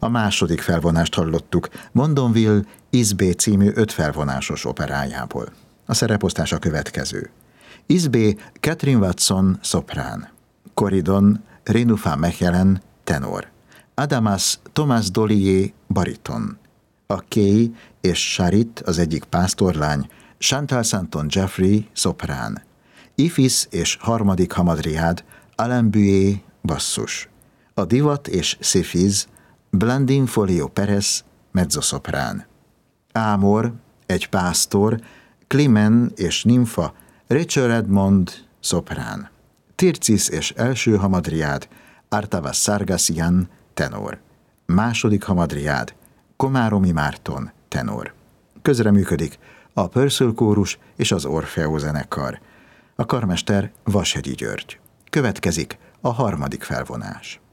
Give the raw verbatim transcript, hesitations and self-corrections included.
A második felvonást hallottuk Mondonville Isbé című öt felvonásos operájából. A szereposztás a következő. Isbé Catherine Watson szoprán, Corydon Renoufa Mechelen tenor, Adamas Thomas Dollier bariton, a Kay és Charit az egyik pásztorlány, Chantal Santon Jeffrey szoprán, Ifis és harmadik hamadriád Alain Bué basszus, a divat és Szifiz Blandine Folio Perez mezzoszoprán, Ámor, egy pásztor, Climen és Nimfa Rachel Edmond szoprán, Tircis és első hamadriád Artavas Sargassian tenor, második hamadriád Komáromi Márton tenor. Közreműködik a Purcell kórus és az Orfeó zenekar. A karmester Vashegyi György. Következik a harmadik felvonás.